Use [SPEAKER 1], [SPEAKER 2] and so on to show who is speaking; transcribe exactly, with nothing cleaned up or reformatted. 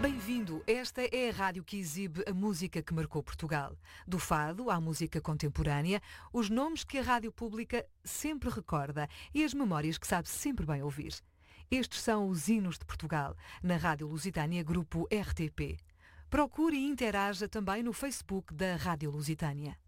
[SPEAKER 1] Bem-vindo, esta é a rádio que exibe a música que marcou Portugal. Do fado à música contemporânea, os nomes que a rádio pública sempre recorda e as memórias que sabe sempre bem ouvir. Estes são os hinos de Portugal, na Rádio Lusitânia Grupo R T P. Procure e interaja também no Facebook da Rádio Lusitânia.